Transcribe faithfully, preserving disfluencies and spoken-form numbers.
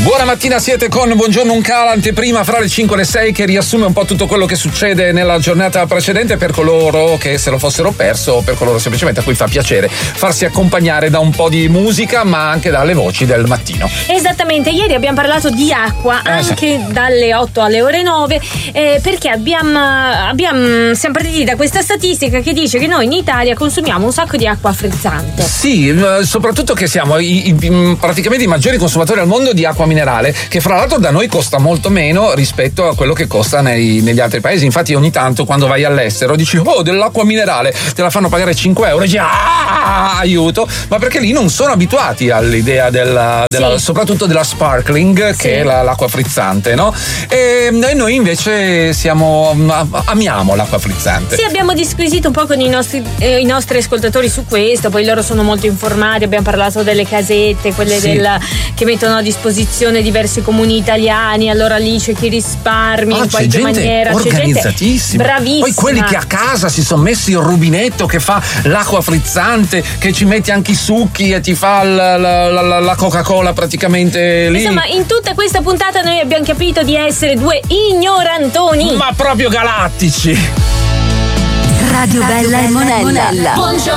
Buona mattina, siete con Buongiorno un Cala, anteprima fra le cinque e le sei, che riassume un po' tutto quello che succede nella giornata precedente per coloro che se lo fossero perso o per coloro semplicemente a cui fa piacere farsi accompagnare da un po' di musica ma anche dalle voci del mattino. Esattamente, ieri abbiamo parlato di acqua eh, anche sì. dalle otto alle ore nove eh, perché abbiamo, abbiamo, siamo partiti da questa statistica che dice che noi in Italia consumiamo un sacco di acqua frizzante. Sì, soprattutto che siamo i, i, praticamente i maggiori consumatori al mondo di acqua minerale, che fra l'altro da noi costa molto meno rispetto a quello che costa nei, negli altri paesi. Infatti ogni tanto quando vai all'estero dici oh, dell'acqua minerale, te la fanno pagare cinque euro e dici ah, aiuto, ma perché lì non sono abituati all'idea della, della sì. soprattutto della sparkling, sì. che è la, l'acqua frizzante, no? E, e noi invece siamo amiamo l'acqua frizzante. Sì, abbiamo disquisito un po' con i nostri, eh, i nostri ascoltatori su questo, poi loro sono molto informati, abbiamo parlato delle casette, quelle sì. del, che mettono a disposizione diversi comuni italiani, allora lì c'è chi risparmia ah, in qualche maniera, organizzatissima, c'è gente bravissima. Poi quelli che a casa si sono messi il rubinetto che fa l'acqua frizzante, che ci metti anche i succhi e ti fa la, la, la, la Coca-Cola praticamente lì. Insomma, in tutta questa puntata noi abbiamo capito di essere due ignorantoni, ma proprio galattici. Radio Bella e Monella. Buongiorno